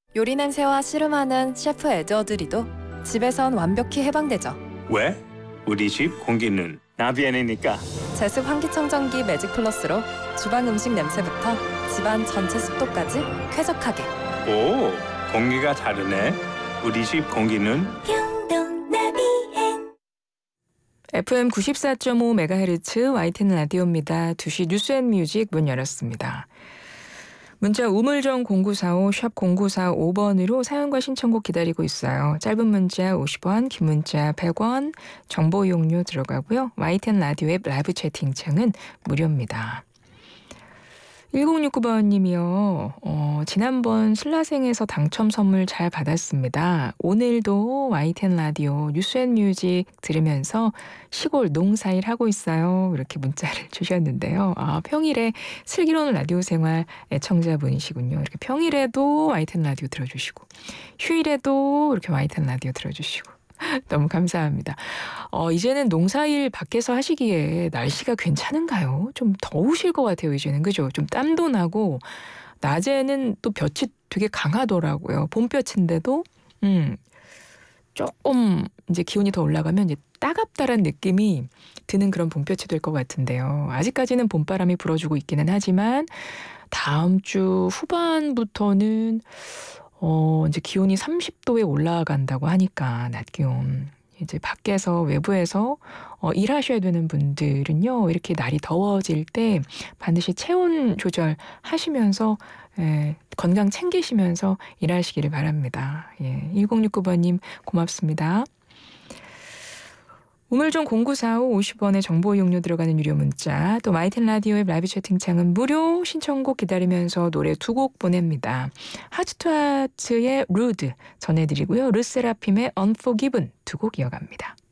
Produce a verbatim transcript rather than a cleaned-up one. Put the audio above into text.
요리 냄새와 씨름하는 셰프 에드워드리도 집에선 완벽히 해방되죠. 왜? 우리 집 공기는 나비엔이니까. 제습 환기청정기 매직 플러스로 주방 음식 냄새부터 집안 전체 습도까지 쾌적하게. 오, 공기가 다르네. 우리 집 공기는 에프엠 구십사 점 오 메가헤르츠 와이티엔 라디오입니다. 두 시 뉴스앤뮤직 문 열었습니다. 문자 우물정 공구사오 샵 공구사오 번으로 사연과 신청곡 기다리고 있어요. 짧은 문자 오십 원, 긴 문자 백 원, 정보 이용료 들어가고요. 와이티엔 라디오 앱 라이브 채팅창은 무료입니다. 일공육구 번님이요. 어, 지난번 신라생에서 당첨 선물 잘 받았습니다. 오늘도 와이티엔 라디오 뉴스앤뮤직 들으면서 시골 농사일 하고 있어요. 이렇게 문자를 주셨는데요. 아, 평일에 슬기로운 라디오 생활 애청자분이시군요. 이렇게 평일에도 와이티엔 라디오 들어주시고 휴일에도 이렇게 와이티엔 라디오 들어주시고 너무 감사합니다. 어, 이제는 농사일 밖에서 하시기에 날씨가 괜찮은가요? 좀 더우실 것 같아요, 이제는. 그죠? 좀 땀도 나고, 낮에는 또 볕이 되게 강하더라고요. 봄볕인데도, 음, 조금 이제 기온이 더 올라가면 이제 따갑다란 느낌이 드는 그런 봄볕이 될 것 같은데요. 아직까지는 봄바람이 불어주고 있기는 하지만, 다음 주 후반부터는 어, 이제 기온이 삼십 도에 올라간다고 하니까 낮 기온. 이제 밖에서 외부에서 어, 일하셔야 되는 분들은요. 이렇게 날이 더워질 때 반드시 체온 조절하시면서 예, 건강 챙기시면서 일하시기를 바랍니다. 예, 일공육구 번님 고맙습니다. 우물정 공구사오 오십 원의 정보 이용료 들어가는 유료 문자, 또 마이텐 라디오의 라이브 채팅창은 무료. 신청곡 기다리면서 노래 두 곡 보냅니다. 하츠투하츠의 루드 전해드리고요. 르세라핌의 언포기븐 두 곡 이어갑니다.